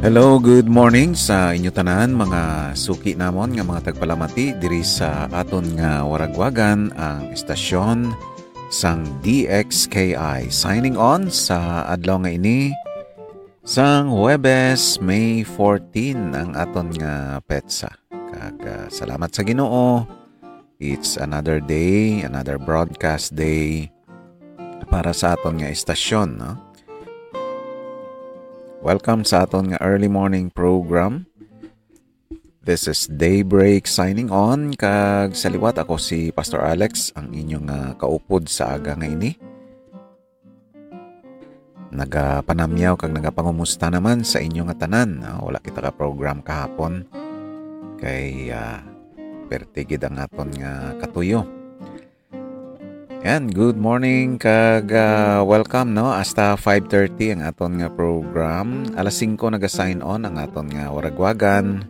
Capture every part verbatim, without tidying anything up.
Hello, good morning sa inyo tanan mga suki namon nga mga tagpalamati diri sa aton nga waragwagan ang estasyon sang D X K I. Signing on sa adlaw nga ini sang Huwebes, May fourteen ang aton nga petsa. Kag uh, salamat sa Ginoo. It's another day, another broadcast day para sa aton nga estasyon, no? Welcome sa aton nga early morning program. This is Daybreak signing on. Kag sa liwat ako si Pastor Alex, ang inyong uh, kaupod sa aga nga ini. Nagapanamyaw kag nagapangumusta naman sa inyong nga tanan. Uh, wala kita ka program kahapon. Kay uh, pertigid ang aton nga katuyo. Yan, good morning kag uh, welcome no hasta five thirty ang aton nga program. Alas singko naga-sign on ang aton nga waragwagan.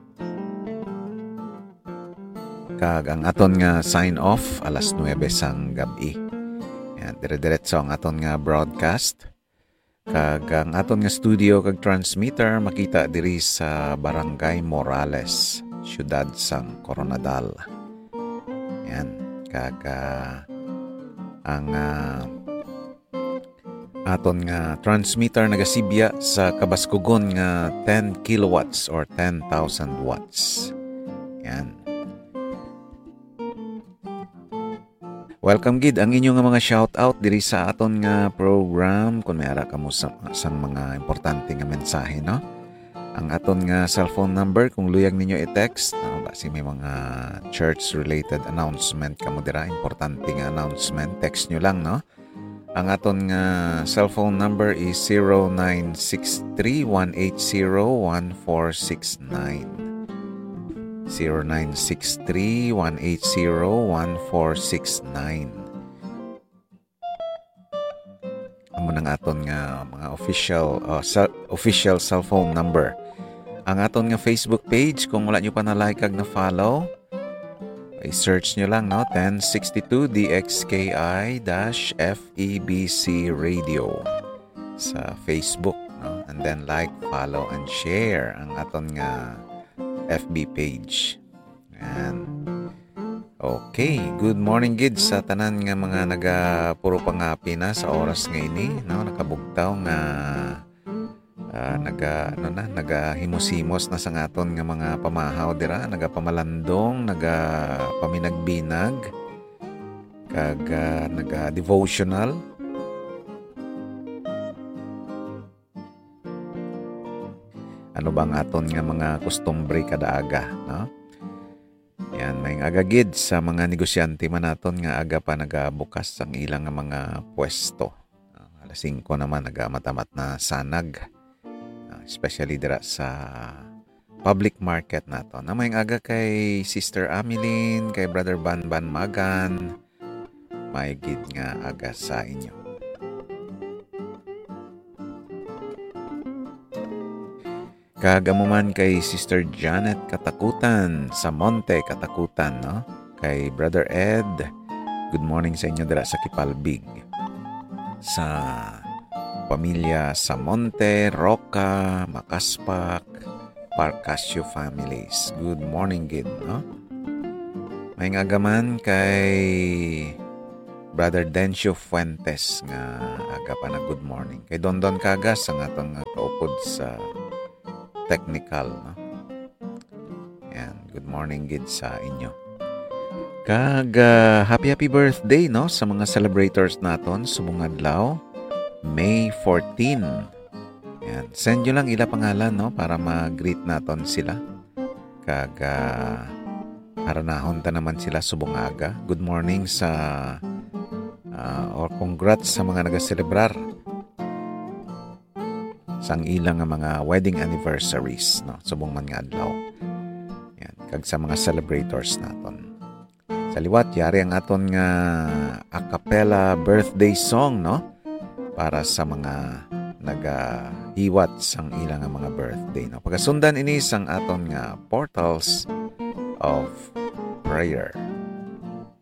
Kag ang aton nga sign off alas nuwebe sang gabi. Yan, dire-diretso ang aton nga broadcast. Kag ang aton nga studio kag transmitter makita diri sa Barangay Morales, siyudad sang Coronadal. Yan, kag uh, ang uh, aton nga transmitter nagasibya sa kabaskugon nga ten kilowatts or ten thousand watts. Yan. Welcome gid ang inyong nga mga shout out diri sa aton nga program kung may ara kamo sa, sang mga importante nga mensahe, no? Ang aton nga cellphone number kung luyag ninyo i-text, no? Basi may mga church-related announcement kamo dira, importante nga announcement, text nyo lang, no? Ang aton nga cellphone number is zero nine six three one eight zero one four six nine. zero nine six three one eight zero one four six nine. Amo nang aton nga mga official uh, sa, official cellphone number. Ang aton nga Facebook page kung wala nyo pa na like kag na follow, i-search nyo lang, no, ten sixty-two D X K I F E B C Radio sa Facebook, no? And then like, follow and share ang aton nga F B page. Ayan. Okay, good morning gid sa tanan nga mga naga puro pangapi na sa oras nga ini, no, nakabugtaw nga uh, naga ano na nagahimusimos na sa aton nga mga pamahaw dira, nagapamalandong, naga paminagbinag kag uh, naga devotional. Ano bang aton nga mga kustombre kada aga, no? Yan, may agagid sa mga negosyante man naton nga aga pa nagabukas ang ilang nga mga pwesto. Uh, alas singko naman nagamatamat na sanag. Uh, especially dira sa public market nato. Na may aga kay Sister Ameline, kay Brother Banban Magan. May gid nga aga sa inyo. Kagamuman kay Sister Janet Katakutan sa Monte Katakutan, no? Kay Brother Ed, good morning sa inyo dira sa Kipalbig. Sa pamilya sa Monte, Roca, Makaspak, Parcasio families, good morning gid, no? May ngagaman kay Brother Dencio Fuentes nga aga pa na good morning. Kay Dondon Cagas ang atong kaupod sa technical, no? Yan, good morning gid sa inyo. Kag uh, happy happy birthday, no, sa mga celebrators naton subong adlaw May fourteen. Yan, send nyo lang ila pangalan, no, para ma-greet naton sila. Kag uh, haranahon ta naman sila subong aga. Good morning sa uh, or congrats sa mga naga-celebrar sang ilang nga mga wedding anniversaries, no, subong man nga adlaw. Yan, kag sa mga celebrators naton. Sa liwat yari ang aton nga a cappella birthday song, no, para sa mga nagahiwat sang ilang nga mga birthday, no. Pagasundan ini sang aton nga portals of prayer.